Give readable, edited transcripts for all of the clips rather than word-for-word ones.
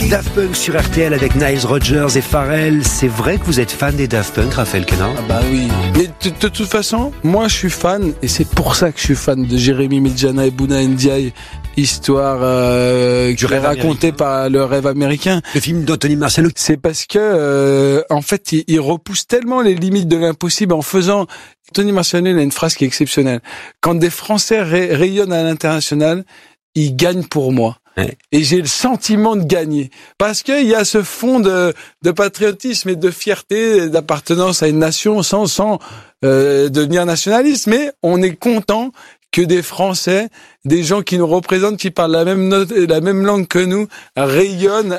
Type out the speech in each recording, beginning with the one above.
Daft Punk sur RTL avec Nile Rodgers et Pharrell. C'est vrai que vous êtes fan des Daft Punk, Raphaël Quenard? Ah bah oui. Mais de toute façon, moi je suis fan, et c'est pour ça que je suis fan de Jérémy Midjana et Bouna Ndiaye, histoire du rêve racontée par Le Rêve américain. Le film d'Anthony Marciano. C'est parce que en fait, il repousse tellement les limites de l'impossible en faisant... Anthony Marciano, il a une phrase qui est exceptionnelle. Quand des Français rayonnent à l'international, ils gagnent pour moi. Ouais. Et j'ai le sentiment de gagner. Parce qu'il y a ce fond de patriotisme et de fierté, d'appartenance à une nation sans devenir nationaliste. Mais on est content que des Français, des gens qui nous représentent, qui parlent la même langue que nous, rayonnent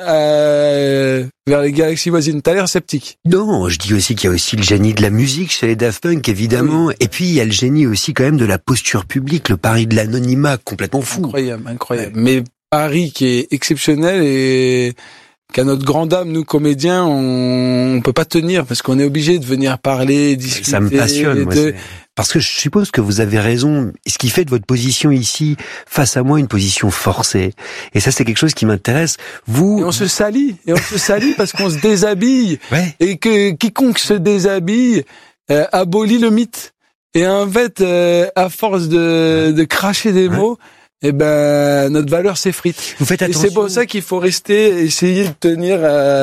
vers les galaxies voisines. T'as l'air sceptique. Non, je dis aussi qu'il y a aussi le génie de la musique chez les Daft Punk, évidemment. Oui. Et puis, il y a le génie aussi quand même de la posture publique, le pari de l'anonymat, complètement fou. Incroyable. Ouais. Mais pari qui est exceptionnel et qu'à notre grande dame, nous comédiens, on peut pas tenir parce qu'on est obligé de venir parler, discuter. Ça me passionne, parce que je suppose que vous avez raison. Ce qui fait de votre position ici, face à moi, une position forcée. Et ça, c'est quelque chose qui m'intéresse. Et on se salit parce qu'on se déshabille. Ouais. Et que quiconque se déshabille abolit le mythe. Et en fait, à force de cracher des mots, eh ben, notre valeur s'effrite. Vous faites attention. Et c'est pour ça qu'il faut essayer de tenir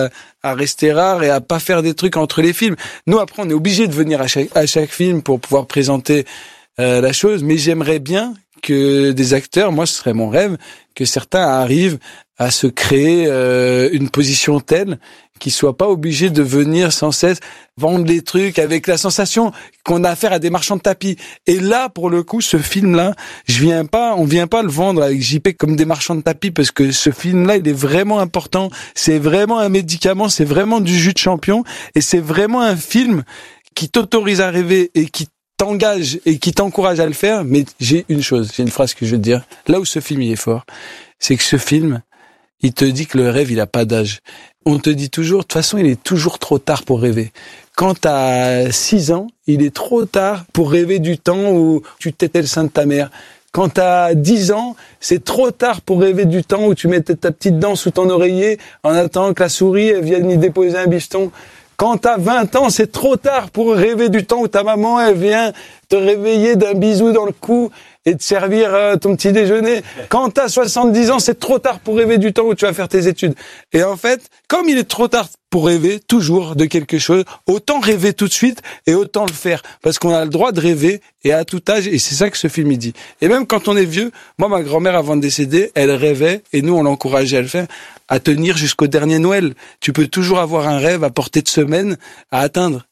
à rester rare et à pas faire des trucs entre les films. Nous, après, on est obligé de venir à chaque film pour pouvoir présenter la chose. Mais j'aimerais bien que des acteurs, moi, ce serait mon rêve, que certains arrivent à se créer une position telle qu'ils soient pas obligés de venir sans cesse vendre des trucs avec la sensation qu'on a affaire à des marchands de tapis. Et là, pour le coup, ce film-là, on vient pas le vendre avec JP comme des marchands de tapis parce que ce film-là, il est vraiment important. C'est vraiment un médicament, c'est vraiment du jus de champion et c'est vraiment un film qui t'autorise à rêver et qui t'engage et qui t'encourage à le faire. Mais j'ai une phrase que je veux te dire. Là où ce film, il est fort, c'est que ce film, il te dit que le rêve, il a pas d'âge. On te dit toujours, de toute façon, il est toujours trop tard pour rêver. Quand t'as 6 ans, il est trop tard pour rêver du temps où tu tétais le sein de ta mère. Quand t'as 10 ans, c'est trop tard pour rêver du temps où tu mettais ta petite dent sous ton oreiller en attendant que la souris vienne y déposer un bifton. Quand t'as 20 ans, c'est trop tard pour rêver du temps où ta maman, elle vient te réveiller d'un bisou dans le cou et te servir ton petit déjeuner. Quand t'as 70 ans, c'est trop tard pour rêver du temps où tu vas faire tes études. Et en fait, comme il est trop tard pour rêver toujours de quelque chose, autant rêver tout de suite et autant le faire. Parce qu'on a le droit de rêver et à tout âge, et c'est ça que ce film il dit. Et même quand on est vieux, moi ma grand-mère avant de décéder, elle rêvait, et nous on l'encourageait à le faire, à tenir jusqu'au dernier Noël. Tu peux toujours avoir un rêve à portée de semaine à atteindre.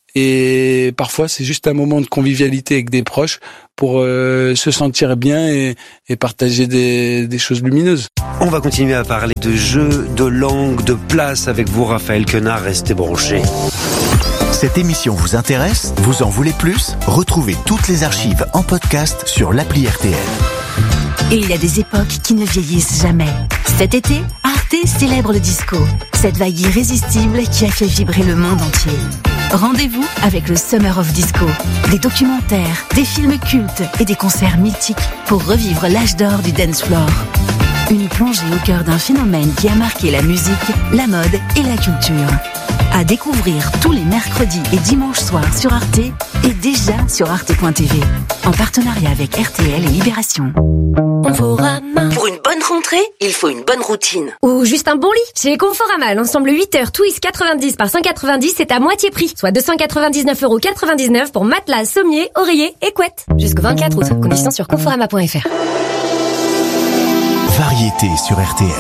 Et parfois, c'est juste un moment de convivialité avec des proches pour se sentir bien et partager des choses lumineuses. On va continuer à parler de jeux, de langue, de place avec vous, Raphaël Quenard. Restez branchés. Cette émission vous intéresse ? Vous en voulez plus ? Retrouvez toutes les archives en podcast sur l'appli RTL. Et il y a des époques qui ne vieillissent jamais. Cet été, Arte célèbre le disco. Cette vague irrésistible qui a fait vibrer le monde entier. Rendez-vous avec le Summer of Disco. Des documentaires, des films cultes et des concerts mythiques pour revivre l'âge d'or du dance floor. Une plongée au cœur d'un phénomène qui a marqué la musique, la mode et la culture. À découvrir tous les mercredis et dimanches soirs sur Arte et déjà sur arte.tv. En partenariat avec RTL et Libération. Pour une bonne rentrée, il faut une bonne routine. Ou juste un bon lit. Chez Conforama, l'ensemble 8 heures Twist 90 par 190, c'est à moitié prix. Soit 299,99€ pour matelas, sommier, oreiller et couette. Jusqu'au 24 août. Conditions sur conforama.fr. Variété sur RTL.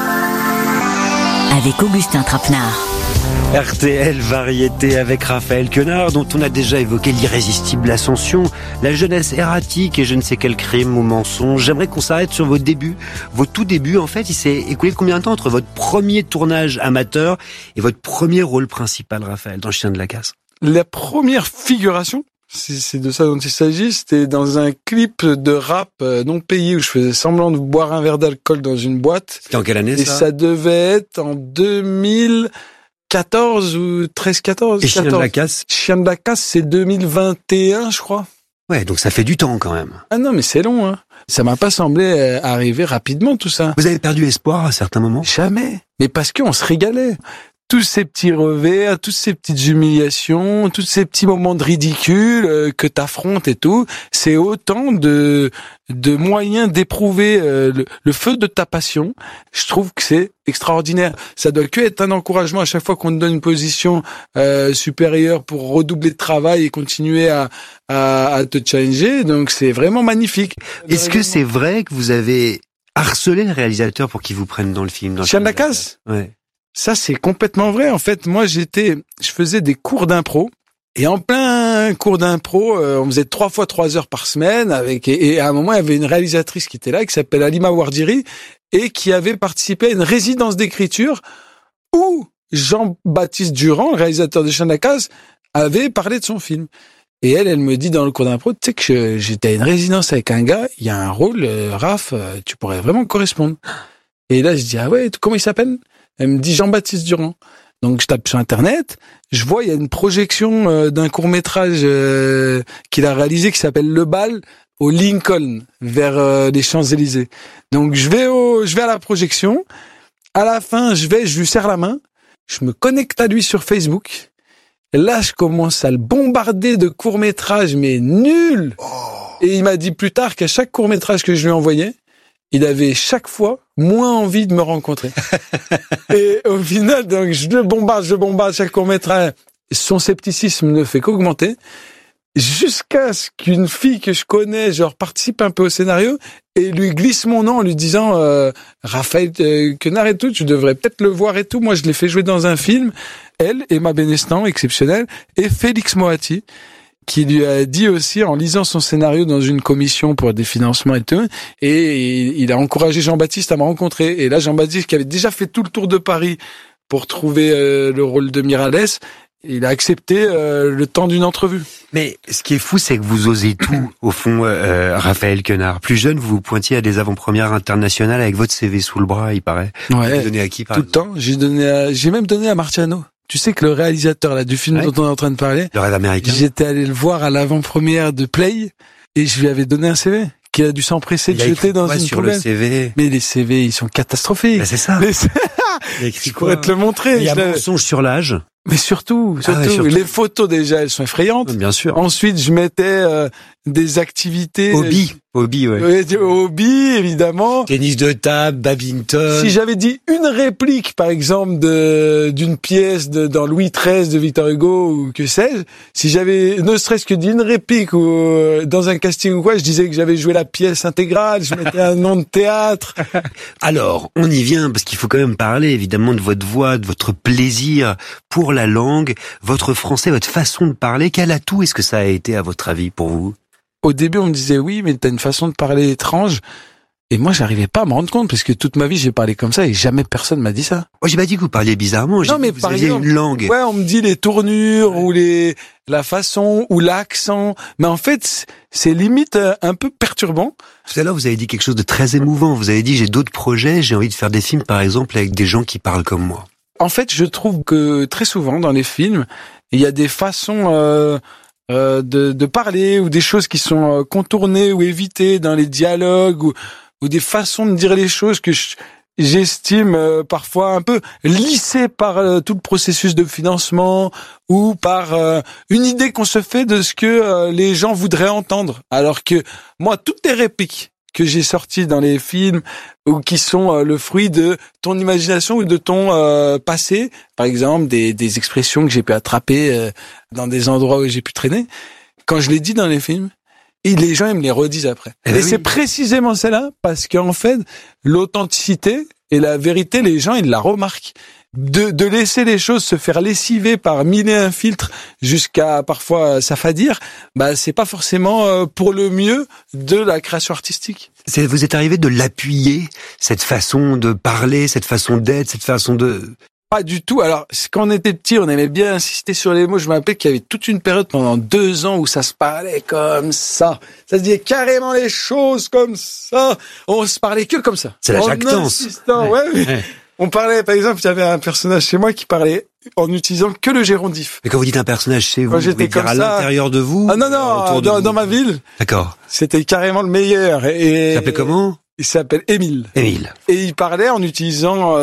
Avec Augustin Trapenard. RTL Variété avec Raphaël Quenard, dont on a déjà évoqué l'irrésistible ascension, la jeunesse erratique et je ne sais quel crime ou mensonge. J'aimerais qu'on s'arrête sur vos débuts. Vos tout débuts, en fait, il s'est écoulé combien de temps entre votre premier tournage amateur et votre premier rôle principal, Raphaël, dans Chien de la Casse ? La première figuration, c'est de ça dont il s'agit, c'était dans un clip de rap non payé où je faisais semblant de boire un verre d'alcool dans une boîte. C'était en quelle année, ça ? Et ça devait être en 2014 ou 13-14. Et Chien de la Casse ? Chien de la Casse, c'est 2021, je crois. Ouais, donc ça fait du temps quand même. Ah non, mais c'est long, hein. Ça m'a pas semblé arriver rapidement, tout ça. Vous avez perdu espoir à certains moments? Jamais. Mais parce qu'on se régalait. Tous ces petits revers, toutes ces petites humiliations, tous ces petits moments de ridicule que t'affrontes et tout, c'est autant de moyens d'éprouver le feu de ta passion. Je trouve que c'est extraordinaire. Ça doit que être un encouragement à chaque fois qu'on te donne une position supérieure pour redoubler de travail et continuer à te challenger. Donc c'est vraiment magnifique. Est-ce que c'est vrai que vous avez harcelé le réalisateur pour qu'il vous prenne dans le film? Chien de la Casse? Ouais. Ça, c'est complètement vrai. En fait, moi, je faisais des cours d'impro. Et en plein cours d'impro, on faisait 3 fois 3 heures par semaine et à un moment, il y avait une réalisatrice qui était là, qui s'appelle Halima Wardiri, et qui avait participé à une résidence d'écriture où Jean-Baptiste Durand, le réalisateur de Chien de la Casse, avait parlé de son film. Et elle me dit dans le cours d'impro, tu sais que j'étais à une résidence avec un gars, il y a un rôle, Raph, tu pourrais vraiment correspondre. Et là, je dis, ah ouais, comment il s'appelle? Elle me dit Jean-Baptiste Durand. Donc je tape sur Internet, je vois il y a une projection d'un court-métrage qu'il a réalisé qui s'appelle Le Bal au Lincoln vers les Champs-Élysées. Donc je vais à la projection. À la fin, je lui serre la main, je me connecte à lui sur Facebook. Et là, je commence à le bombarder de courts-métrages mais nuls. Et il m'a dit plus tard qu'à chaque court-métrage que je lui envoyais, il avait chaque fois moins envie de me rencontrer. Et au final, donc, je le bombarde chaque court-métrage. Son scepticisme ne fait qu'augmenter. Jusqu'à ce qu'une fille que je connais, participe un peu au scénario et lui glisse mon nom en lui disant, Raphaël Quenard et tout, tu devrais peut-être le voir et tout. Moi, je l'ai fait jouer dans un film. Elle, Emma Benestan, exceptionnelle, et Félix Moati, qui lui a dit aussi, en lisant son scénario dans une commission pour des financements et tout, et il a encouragé Jean-Baptiste à me rencontrer. Et là, Jean-Baptiste, qui avait déjà fait tout le tour de Paris pour trouver le rôle de Miralles, il a accepté le temps d'une entrevue. Mais ce qui est fou, c'est que vous osez tout, au fond, Raphaël Quenard. Plus jeune, vous vous pointiez à des avant-premières internationales avec votre CV sous le bras, il paraît. Ouais. Vous avez donné à qui, par exemple? Tout le temps. J'ai même donné à Marciano. Tu sais que le réalisateur là du film dont on est en train de parler, Le Rêve américain, j'étais allé le voir à l'avant-première de Play et je lui avais donné un CV qu'il a dû s'empresser de jeter dans une poubelle. Le CV. Mais les CV, ils sont catastrophiques. Ben c'est ça. Je pourrais te le montrer. Il y a un mensonge sur l'âge. Mais surtout. Les photos déjà, elles sont effrayantes. Bien sûr. Ensuite, je mettais des activités. Hobby, ouais. Hobby, évidemment. Tennis de table, badminton. Si j'avais dit une réplique, par exemple, d'une pièce dans Louis XIII de Victor Hugo ou que sais-je, si j'avais ne serait-ce que dit une réplique ou dans un casting ou quoi, je disais que j'avais joué la pièce intégrale, je mettais un nom de théâtre. Alors, on y vient parce qu'il faut quand même parler évidemment de votre voix, de votre plaisir pour la langue, votre français, votre façon de parler. Quel atout est-ce que ça a été à votre avis pour vous? Au début, on me disait oui, mais t'as une façon de parler étrange. Et moi, j'arrivais pas à me rendre compte parce que toute ma vie, j'ai parlé comme ça et jamais personne m'a dit ça. Moi, j'ai pas dit que vous parliez bizarrement. Non, mais vous aviez une langue. Ouais, on me dit les tournures ou la façon ou l'accent. Mais en fait, c'est limite un peu perturbant. Tout à l'heure, vous avez dit quelque chose de très émouvant. Vous avez dit, j'ai d'autres projets, j'ai envie de faire des films, par exemple, avec des gens qui parlent comme moi. En fait, je trouve que très souvent, dans les films, il y a des façons de parler ou des choses qui sont contournées ou évitées dans les dialogues ou des façons de dire les choses que j'estime parfois un peu lissées par tout le processus de financement ou par une idée qu'on se fait de ce que les gens voudraient entendre. Alors que moi, toutes les répliques que j'ai sorties dans les films ou qui sont le fruit de ton imagination ou de ton passé, par exemple des expressions que j'ai pu attraper dans des endroits où j'ai pu traîner, quand je les dis dans les films, et les gens ils me les redisent après. Et c'est précisément celle-là parce qu'en fait l'authenticité et la vérité, les gens ils la remarquent. De laisser les choses se faire lessiver par mille et un filtres jusqu'à parfois s'affadir, c'est pas forcément pour le mieux de la création artistique. Vous êtes arrivé de l'appuyer, cette façon de parler, cette façon d'être, cette façon de... Pas du tout. Alors, quand on était petit, on aimait bien insister sur les mots. Je me rappelle qu'il y avait toute une période pendant 2 ans où ça se parlait comme ça. Ça se disait carrément les choses comme ça. On se parlait que comme ça. C'est la jactance. Ouais. On parlait, par exemple, il y avait un personnage chez moi qui parlait en utilisant que le gérondif. Mais quand vous dites un personnage chez vous, vous j'étais voulez dire comme à ça. l'intérieur de vous? Ah non, dans ma ville. D'accord. C'était carrément le meilleur. Et Il s'appelait comment? Il s'appelle Émile. Émile. Et il parlait en utilisant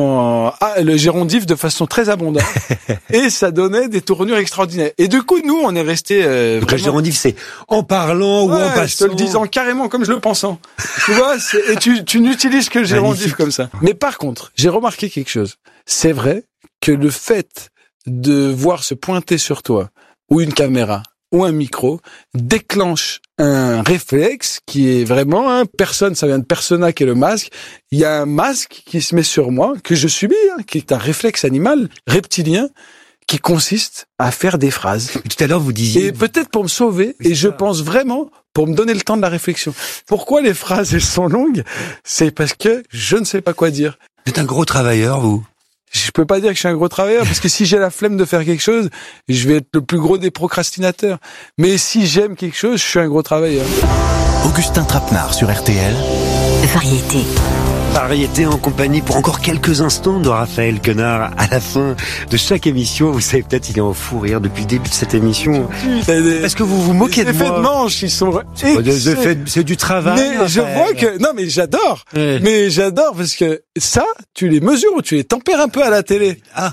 le gérondif de façon très abondante. Et ça donnait des tournures extraordinaires. Et du coup, nous, on est resté Donc le gérondif, c'est en parlant ou en passant. Je te le disant carrément comme je le pensant. Tu vois, et tu n'utilises que le gérondif Magnifique. comme ça. Mais par contre, j'ai remarqué quelque chose. C'est vrai que le fait de voir se pointer sur toi, ou une caméra, ou un micro, déclenche un réflexe qui est vraiment personne, ça vient de persona qui est le masque. Il y a un masque qui se met sur moi, que je subis, qui est un réflexe animal, reptilien, qui consiste à faire des phrases. Mais tout à l'heure, vous disiez... Et peut-être pour me sauver, et je pense vraiment pour me donner le temps de la réflexion. Pourquoi les phrases, elles sont longues? C'est parce que je ne sais pas quoi dire. Vous êtes un gros travailleur, vous? Je peux pas dire que je suis un gros travailleur, parce que si j'ai la flemme de faire quelque chose, je vais être le plus gros des procrastinateurs. Mais si j'aime quelque chose, je suis un gros travailleur. Augustin Trapenard sur RTL. Variété. Variété en compagnie pour encore quelques instants de Raphaël Quenard à la fin de chaque émission. Vous savez, peut-être il est en fou rire depuis le début de cette émission. Est-ce que vous vous moquez de moi? Les effets de moi? manche, ils sont... C'est du travail. Mais je vois que... Non, mais j'adore. Ouais. Mais j'adore parce que ça, tu les mesures ou tu les tempères un peu à la télé. Ah.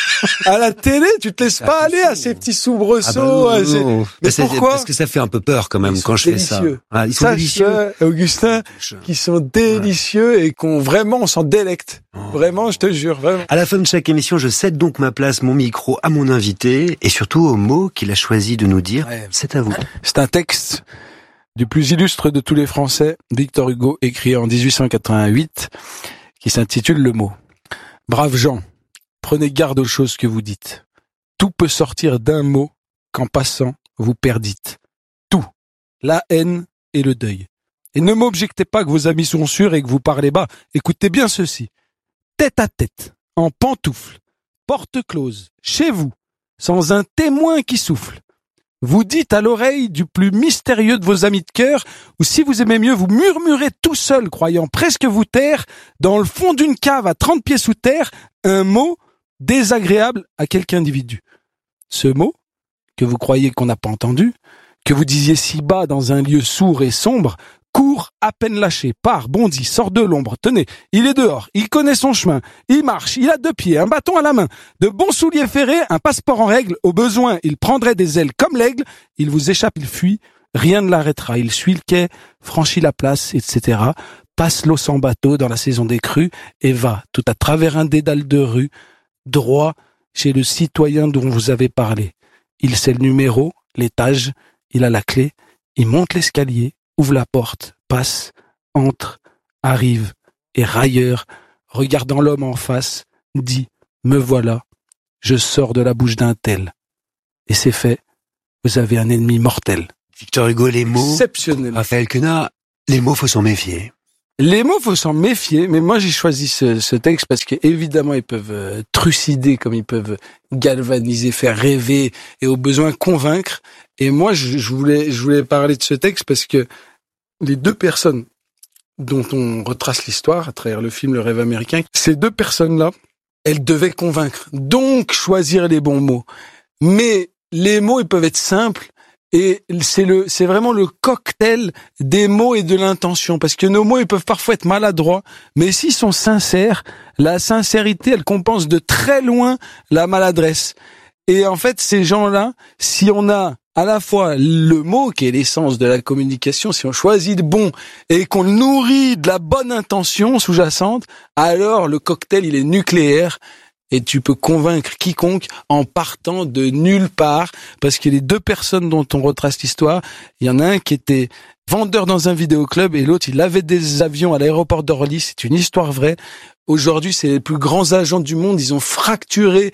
À la télé, tu te laisses pas aller à ces petits soubresauts. Ah bah non. Mais pourquoi? Parce que ça fait un peu peur quand même quand je fais ça. Ah, ils sont délicieux. Augustin, qui sont délicieux et qu'on vraiment, on s'en délecte. Vraiment, je te jure. Vraiment. À la fin de chaque émission, je cède donc ma place, mon micro à mon invité et surtout au mot qu'il a choisi de nous dire. Ouais. C'est à vous. C'est un texte du plus illustre de tous les Français, Victor Hugo, écrit en 1888, qui s'intitule Le mot. Braves gens, prenez garde aux choses que vous dites. Tout peut sortir d'un mot qu'en passant, vous perdîtes. Tout. La haine et le deuil. Et ne m'objectez pas que vos amis sont sûrs et que vous parlez bas. Écoutez bien ceci. Tête à tête, en pantoufles, porte close, chez vous, sans un témoin qui souffle. Vous dites à l'oreille du plus mystérieux de vos amis de cœur, ou si vous aimez mieux, vous murmurez tout seul, croyant presque vous taire, dans le fond d'une cave à 30 pieds sous terre, un mot désagréable à quelque individu. Ce mot, que vous croyez qu'on n'a pas entendu, que vous disiez si bas dans un lieu sourd et sombre, court, à peine lâché, part, bondit, sort de l'ombre. Tenez, il est dehors, il connaît son chemin, il marche, il a 2 pieds, un bâton à la main, de bons souliers ferrés, un passeport en règle. Au besoin, il prendrait des ailes comme l'aigle. Il vous échappe, il fuit, rien ne l'arrêtera. Il suit le quai, franchit la place, etc. Passe l'eau sans bateau dans la saison des crues et va, tout à travers un dédale de rue, droit chez le citoyen dont vous avez parlé. Il sait le numéro, l'étage, il a la clé, il monte l'escalier, ouvre la porte, passe, entre, arrive, et railleur, regardant l'homme en face, dit « Me voilà, je sors de la bouche d'un tel. » Et c'est fait, vous avez un ennemi mortel. Victor Hugo, les mots. Exceptionnel. Raphaël Quenard, les mots, faut s'en méfier. Les mots, faut s'en méfier, mais moi j'ai choisi ce texte parce que évidemment ils peuvent trucider, comme ils peuvent galvaniser, faire rêver et au besoin convaincre. Et moi je voulais parler de ce texte parce que les 2 personnes dont on retrace l'histoire à travers le film Le Rêve américain, ces 2 personnes-là, elles devaient convaincre, donc choisir les bons mots. Mais les mots, ils peuvent être simples. Et c'est vraiment le cocktail des mots et de l'intention. Parce que nos mots, ils peuvent parfois être maladroits. Mais s'ils sont sincères, la sincérité, elle compense de très loin la maladresse. Et en fait, ces gens-là, si on a à la fois le mot qui est l'essence de la communication, si on choisit le bon et qu'on le nourrit de la bonne intention sous-jacente, alors le cocktail, il est nucléaire. Et tu peux convaincre quiconque en partant de nulle part, parce que les 2 personnes dont on retrace l'histoire, il y en a un qui était vendeur dans un vidéoclub et l'autre, il avait des avions à l'aéroport d'Orly. C'est une histoire vraie. Aujourd'hui, c'est les plus grands agents du monde. Ils ont fracturé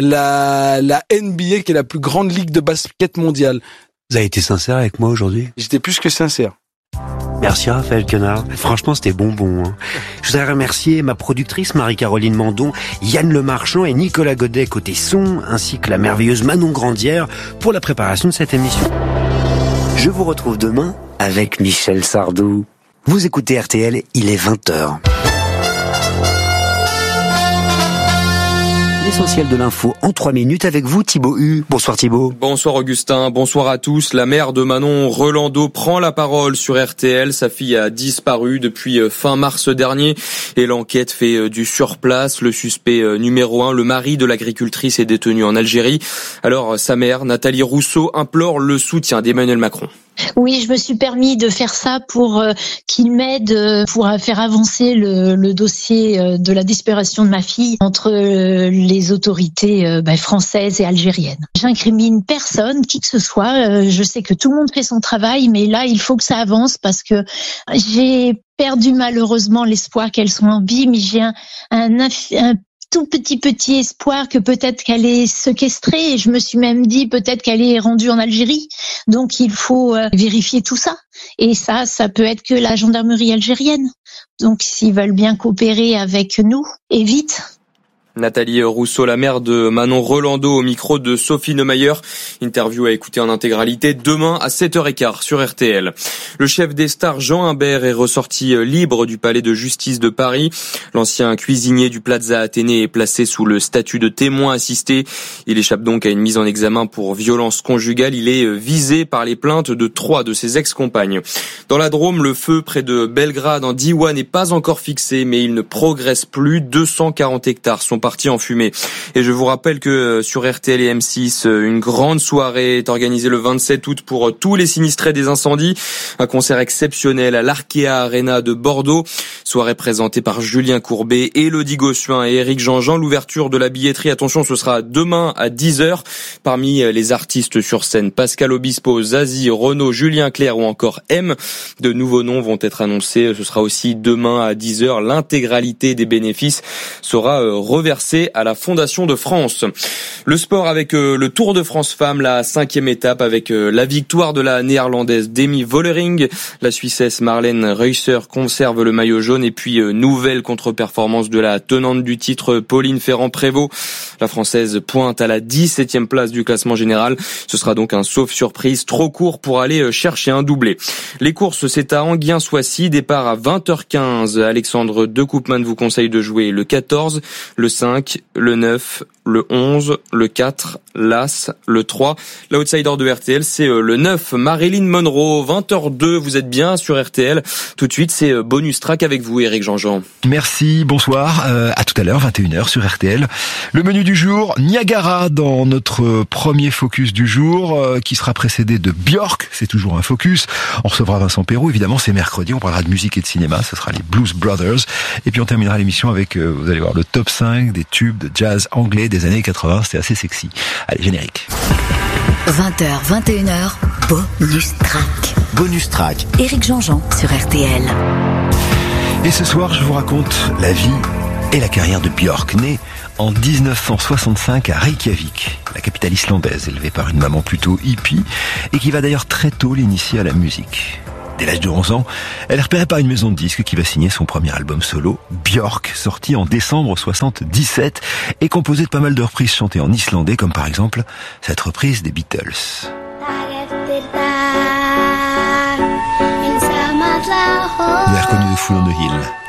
la NBA, qui est la plus grande ligue de basket mondiale. Vous avez été sincère avec moi aujourd'hui? J'étais plus que sincère. Merci Raphaël Quenard. Franchement, c'était bonbon. Hein. Je voudrais remercier ma productrice Marie-Caroline Mandon, Yann Lemarchand et Nicolas Godet côté son, ainsi que la merveilleuse Manon Grandière pour la préparation de cette émission. Je vous retrouve demain avec Michel Sardou. Vous écoutez RTL, il est 20h. l'essentiel de l'info en 3 minutes avec vous, Thibaut Hu. Bonsoir Thibaut. Bonsoir Augustin, bonsoir à tous. La mère de Manon Rolando prend la parole sur RTL. Sa fille a disparu depuis fin mars dernier et l'enquête fait du surplace. Le suspect numéro 1, le mari de l'agricultrice, est détenu en Algérie. Alors sa mère, Nathalie Rousseau, implore le soutien d'Emmanuel Macron. Oui, je me suis permis de faire ça pour qu'il m'aide pour faire avancer le dossier de la disparition de ma fille entre les autorités françaises et algériennes. J'incrimine personne, qui que ce soit. Je sais que tout le monde fait son travail, mais là, il faut que ça avance parce que j'ai perdu malheureusement l'espoir qu'elles soient en vie, mais j'ai un tout petit espoir que peut-être qu'elle est séquestrée, et je me suis même dit peut-être qu'elle est rendue en Algérie. Donc il faut vérifier tout ça. Et ça peut être que la gendarmerie algérienne. Donc s'ils veulent bien coopérer avec nous, et vite. Nathalie Rousseau, la mère de Manon Rolando, au micro de Sophie Neumayer. Interview à écouter en intégralité demain à 7h15 sur RTL. Le chef des stars Jean Imbert est ressorti libre du palais de justice de Paris. L'ancien cuisinier du Plaza Athénée est placé sous le statut de témoin assisté. Il échappe donc à une mise en examen pour violence conjugale. Il est visé par les plaintes de 3 de ses ex-compagnes. Dans la Drôme, le feu près de Belgrade en Diwa n'est pas encore fixé, mais il ne progresse plus. 240 hectares sont partis en fumée. Et je vous rappelle que sur RTL et M6, une grande soirée est organisée le 27 août pour tous les sinistrés des incendies. Un concert exceptionnel à l'Arkea Arena de Bordeaux. Soirée présentée par Julien Courbet, Élodie Gossuin et Éric Jean-Jean. L'ouverture de la billetterie, attention, ce sera demain à 10h. Parmi les artistes sur scène, Pascal Obispo, Zazie, Renaud, Julien Clerc ou encore M. De nouveaux noms vont être annoncés. Ce sera aussi demain à 10h. L'intégralité des bénéfices sera reversée à la Fondation de France. Le sport avec le Tour de France Femmes, la 5e étape avec la victoire de la néerlandaise Demi Vollering. La Suissesse Marlène Reusser conserve le maillot jaune et puis nouvelle contre-performance de la tenante du titre Pauline Ferrand-Prévot. La Française pointe à la 17e place du classement général. Ce sera donc un sauf surprise trop court pour aller chercher un doublé. Les courses, c'est à Enghien-Soissy, départ à 20h15. Alexandre De Koopman vous conseille de jouer le 14, le 5, le 9, le 11, le 4, l'As, le 3. L'outsider de RTL, c'est le 9, Marilyn Monroe. 20h02, vous êtes bien sur RTL. Tout de suite, c'est bonus track avec vous, Éric Jean-Jean. Merci, bonsoir. À tout à l'heure, 21h sur RTL. Le menu du jour, Niagara dans notre premier focus du jour, qui sera précédé de Björk. C'est toujours un focus. On recevra Vincent Perrault. Évidemment, c'est mercredi. On parlera de musique et de cinéma. Ce sera les Blues Brothers. Et puis on terminera l'émission avec, vous allez voir, le top 5 des tubes de jazz anglais des années 80. C'était assez sexy. Allez, générique. 20h, 21h, bonus track. Bonus track. Éric Jean-Jean sur RTL. Et ce soir, je vous raconte la vie et la carrière de Björk, née en 1965 à Reykjavik, la capitale islandaise, élevée par une maman plutôt hippie, et qui va d'ailleurs très tôt l'initier à la musique. Dès l'âge de 11 ans, elle est repérée par une maison de disques qui va signer son premier album solo, Björk, sorti en décembre 77 et composé de pas mal de reprises chantées en islandais, comme par exemple cette reprise des Beatles. Vous avez reconnu The Fool on the Hill.